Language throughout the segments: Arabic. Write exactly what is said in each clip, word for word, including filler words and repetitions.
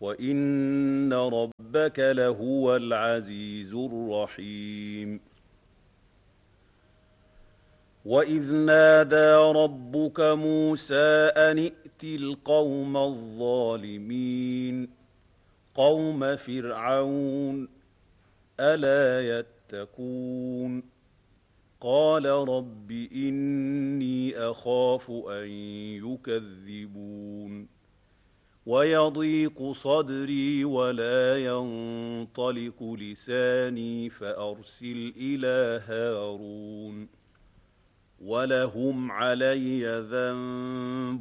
وإن ربك لهو العزيز الرحيم وإذ نادى ربك موسى أن ائت القوم الظالمين قوم فرعون ألا يتقون قال رب إني أخاف أن يكذبون ويضيق صدري ولا ينطلق لساني فأرسل إلى هارون ولهم علي ذنب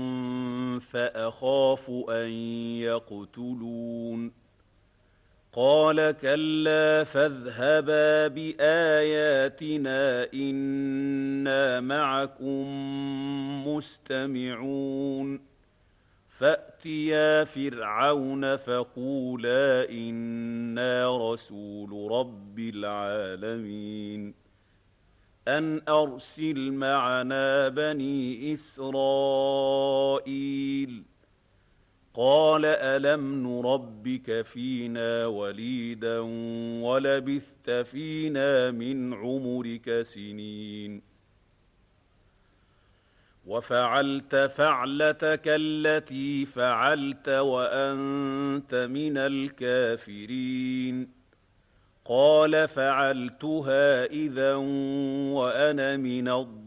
فأخاف أن يقتلون قال كلا فاذهبا بآياتنا إنا معكم مستمعون فأتيا فرعون فقولا إنا رسول رب العالمين أن أرسل معنا بني إسرائيل قال ألم نربك فينا وليدا ولبثت فينا من عمرك سنين وفعلت فعلتك التي فعلت وأنت من الكافرين قال فعلتها إذا وأنا من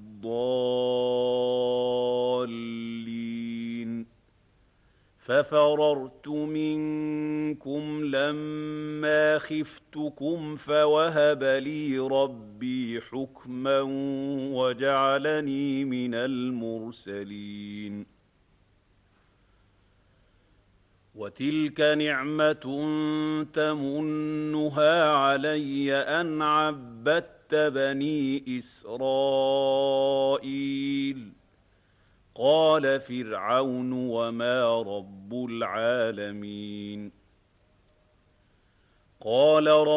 الضالين ففررت منكم لما خفتكم فوهب لي ربي حكما وجعلني من المرسلين وتلك نعمة تمنها علي أن عبدت بني إسرائيل قال فرعون وما رب العالمين قال رب